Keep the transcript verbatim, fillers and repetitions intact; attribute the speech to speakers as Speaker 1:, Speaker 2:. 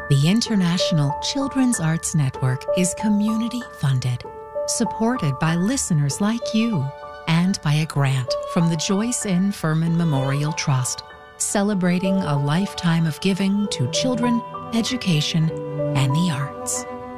Speaker 1: The International Children's Arts Network is community-funded, supported by listeners like you, and by a grant from the Joyce N. Furman Memorial Trust, celebrating a lifetime of giving to children, education,